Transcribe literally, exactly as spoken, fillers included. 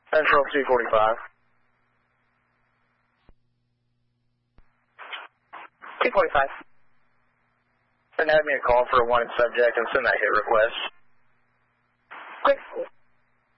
Central two forty-five. two forty-five. Send me a call for a wanted subject and send that hit request. Quick.